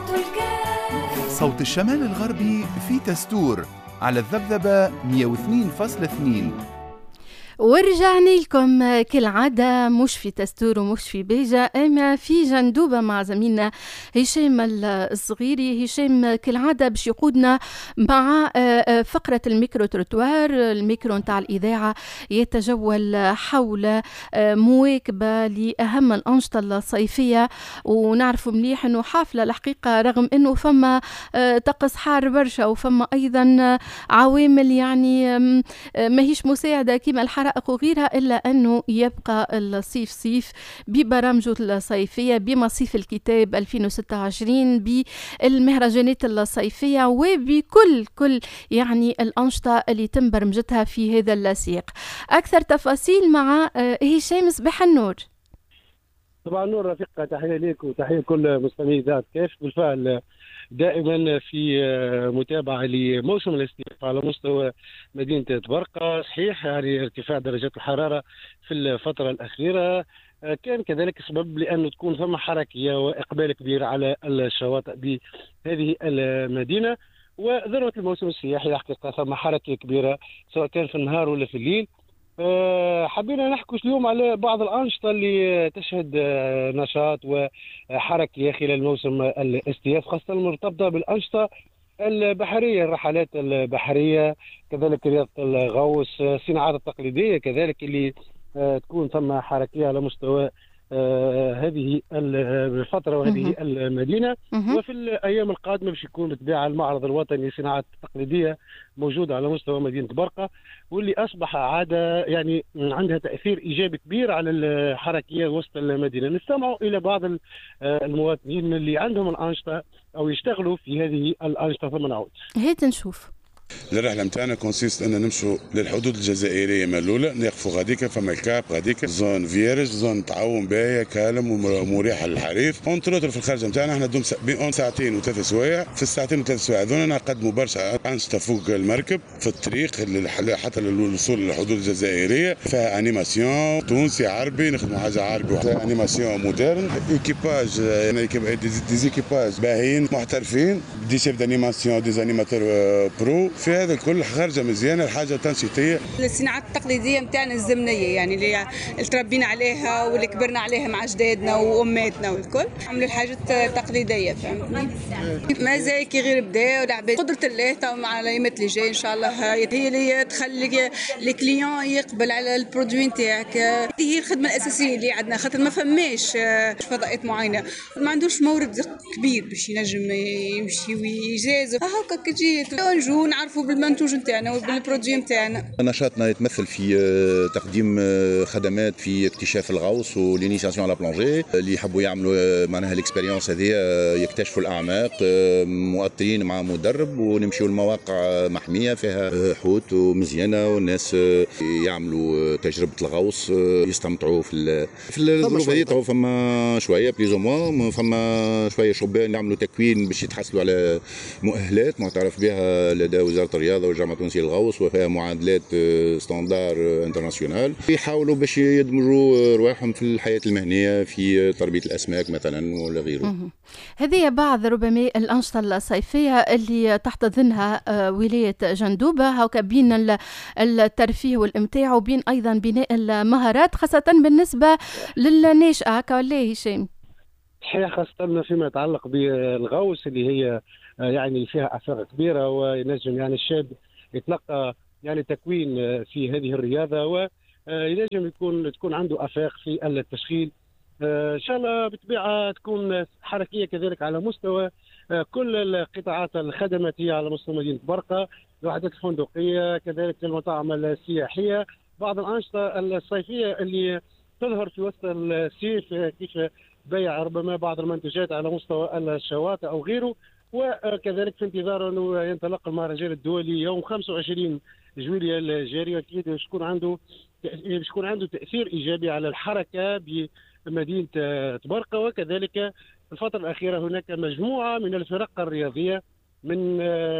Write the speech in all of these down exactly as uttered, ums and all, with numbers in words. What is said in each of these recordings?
صوت الشمال الغربي في تستور على الذبذبة مئة واثنين فاصلة اثنين. ورجعنا لكم كالعادة، مش في تستور ومش في بيجة، اما في جندوبة مع زميلنا هشام الصغيري. هشام كالعادة باش يقودنا مع فقرة الميكرو تروتوار، الميكرو نتاع الإذاعة يتجول حول مواكبة لأهم الأنشطة الصيفية. ونعرف مليح أنه حافلة الحقيقة رغم أنه فما طقس حار برشا وفما أيضا عوامل يعني ماهيش مساعدة كما الحرائق وغيرها، إلا أنه يبقى الصيف صيف ببرامجه الصيفية، بمصيف الكتاب ألفين وستة وعشرين، بالمهرجانات الصيفية، وبكل كل يعني الأنشطة اللي تم برمجتها في هذا السياق. أكثر تفاصيل مع هشام. صباح النور. طبعا نور رفيق، تحية ليك وتحية كل مستمعي ذات كيف. بالفعل دائما في متابعة لموسم الاستياف على مستوى مدينة تبرقة. صحيح يعني ارتفاع درجات الحرارة في الفترة الأخيرة كان كذلك سبب لأنه تكون ثم حركية وإقبال كبير على الشواطئ بهذه المدينة. وذروة الموسم السياحي حقيقة ثم حركة كبيرة سواء كان في النهار ولا في الليل. حبينا نحكي اليوم على بعض الأنشطة اللي تشهد نشاط وحركة خلال موسم الاستياف، خاصة المرتبطة بالأنشطة البحرية، الرحلات البحرية، كذلك رياضة الغوص، الصناعات التقليدية كذلك اللي تكون ثم حركية على مستوى آه هذه الفترة وهذه المدينة. وفي الأيام القادمة باش يكون بالطبيعة المعرض الوطني للصناعات التقليدية موجود على مستوى مدينة برقة، واللي أصبح عادة يعني عندها تأثير إيجابي كبير على الحركية وسط المدينة. نستمعوا إلى بعض المواطنين اللي عندهم الأنشطة أو يشتغلوا في هذه الأنشطة ثم نعود. هيت نشوف. الرحله نتاعنا كونسيست ان نمشوا للحدود الجزائريه مالوله، نقفوا غاديك فما الكاب غاديك زون فيرج، زون تعاون باهيه كالم ومريحه للحرير. اونتروتر في الخارج نتاعنا احنا ندوم بين ساعتين وثلاث سوايع. في الساعتين وثلاث سوايع هذونا نقدموا برشا انشطه فوق المركب في الطريق حتى للوصول للحدود الجزائريه. فيها انيماسيون تونسي عربي، نخدموا حاجه عربي وحاجه انيماسيون مودرن. ايكيباج ديزيكيباج باهيين محترفين، دي شيف دانيماسيون دي انيماتور برو. في هذا الكل خارجه مزيانه، الحاجه تنشيطيه. الصناعات التقليديه نتاعنا الزمنيه يعني اللي تربينا عليها واللي كبرنا عليها مع اجدادنا واماتنا والكل، عملوا الحاجات التقليديه فهمتني. مازال كي غير بدا والعباد قدره الله تو مع الايامات اللي جايه ان شاء الله هي اللي تخلي الكليون يقبل على البرودوي نتاعك. هي الخدمه الاساسيه اللي عندنا، خاطر ما فماش فضاءات معينه، ما عندوش مورد كبير باش ينجم يمشي ويجازف هكا كي تجي نجو نعرفوا بالمنتوج نتاعنا وبالبرودوي نتاعنا. نشاطنا يتمثل في تقديم خدمات في اكتشاف الغوص والانيسياسيون على بلونجي. اللي يحبوا يعملوا معناها الاكسبيريونس هذه يكتشفوا الاعماق، مؤطرين مع مدرب، ونمشيو لمواقع محميه فيها حوت ومزيانه، والناس يعملوا تجربه الغوص يستمتعوا في في الظروف هذه. فما شويه بليزو موا فما شويه شبان يعملوا تكوين باش يتحصلوا على مؤهلات معترف بها لدى وزاره الرياضه والجامعه التونسيه للغوص، وفيها معادلات ستاندار انترناسيونال. يحاولوا باش يدمجوا رواحهم في الحياه المهنيه في تربيه الاسماك مثلا ولا غيره. هذه بعض ربما الانشطه الصيفيه اللي تحت ضمنها ولايه جندوبه، هاكا بين الترفيه والامتاع وبين ايضا بناء المهارات، خاصه بالنسبه للناشئه. هكا ولا هشام؟ صحيح، خاصه فيما يتعلق بالغوص اللي هي يعني فيها آثار كبيرة، وينجم يعني الشاب يتلقى يعني تكوين في هذه الرياضة، وينجم يكون تكون عنده آفاق في التشغيل. إن شاء الله بالطبيعة تكون حركية كذلك على مستوى كل القطاعات الخدماتية على مستوى مدينة برقة، الوحدات الفندقية، كذلك المطاعم السياحية، بعض الأنشطة الصيفية اللي تظهر في وسط الصيف كيف بيع ربما بعض المنتجات على مستوى الشواطئ أو غيره. وكذلك في انتظار انه ينطلق المهرجان الدولي يوم خمسة وعشرين جويلية الجاري، اكيد باش يكون عنده باش يكون عنده تاثير ايجابي على الحركه بمدينه تبرقه. وكذلك في الفتره الاخيره هناك مجموعه من الفرق الرياضيه من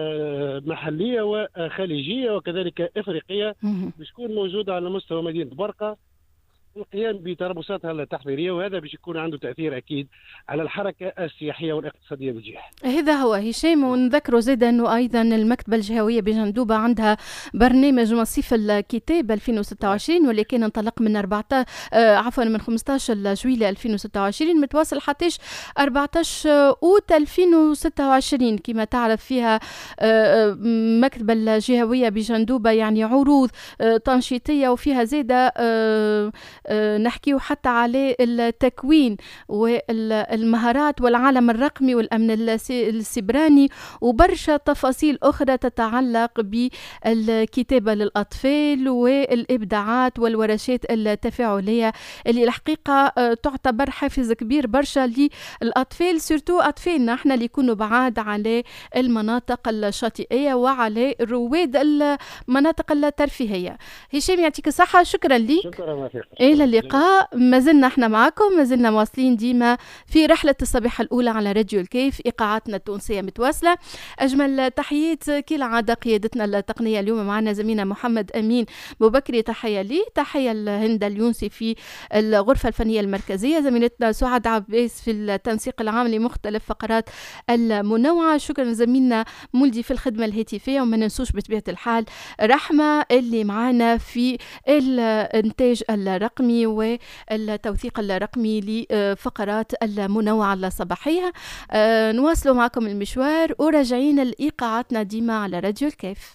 محليه وخليجيه وكذلك افريقيه باش تكون موجوده على مستوى مدينه تبرقه، والقيام بتربصاتها التحضيريه، وهذا باش يكون عنده تاثير اكيد على الحركه السياحيه والاقتصاديه بالجهه. هذا هو هشام. ونذكروا زيد انه ايضا المكتبه الجهويه بجندوبه عندها برنامج مصيف الكتاب ألفين وستة وعشرين واللي كان انطلق من أربعة عشر آه عفوا من خمسة عشر جويلية ألفين وستة وعشرين متواصل حتى أربعة عشر أوت ألفين وستة وعشرين. كما تعرف فيها آه مكتبه الجهويه بجندوبه يعني عروض آه تنشيطيه، وفيها زيادة آه آه نحكيو حتى على التكوين والمهارات والعالم الرقمي والأمن السيبراني وبرشا تفاصيل أخرى تتعلق بالكتابة للأطفال والإبداعات والورشات التفاعلية اللي الحقيقة آه تعتبر حافز كبير برشا للأطفال، سورتو أطفالنا احنا اللي يكونوا بعاد على المناطق الشاطئية وعلى رواد المناطق الترفيهية. هشام يعطيك الصحة، شكرا لك. شكرا فيك. إلى اللقاء. ما زلنا احنا معكم، ما زلنا مواصلين ديما في رحلة الصباح الأولى على راديو الكيف، إيقاعاتنا التونسية متواصلة. أجمل تحيات كالعادة قيادتنا التقنية اليوم معنا زميلنا محمد أمين بوبكري، تحية لي، تحية لهند اليونسي في الغرفة الفنية المركزية، زميلتنا سعاد عباس في التنسيق العام لمختلف فقرات المنوعة. شكرا زميلنا مولدي في الخدمة الهاتفية، وما ننسوش بطبيعة الحال رحمة اللي معنا في الإنتاج الرقمي والتوثيق الرقمي لفقرات المنوعة الصباحية. أه نواصلوا معكم المشوار وراجعين لإيقاعاتنا ديما على راديو الكيف.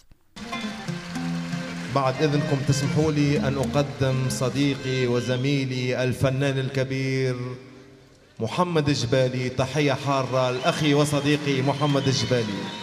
بعد إذنكم تسمحوا لي أن أقدم صديقي وزميلي الفنان الكبير محمد جبالي، تحية حارة لأخي وصديقي محمد جبالي.